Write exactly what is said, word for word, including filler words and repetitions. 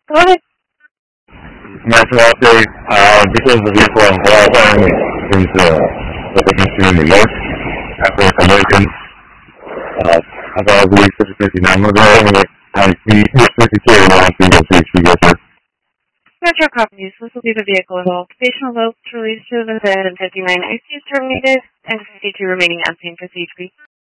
Go ahead. National update. Uh, because the vehicle on Wildland is uh, what they consider the most African Americans. Uh, about the six fifty-nine model, and the six fifty-two around three oh six, we go sir. Metro copies. This will be the vehicle involved. Patient votes released to the bed and fifty-nine I C Us terminated and fifty-two remaining unseen for C H P.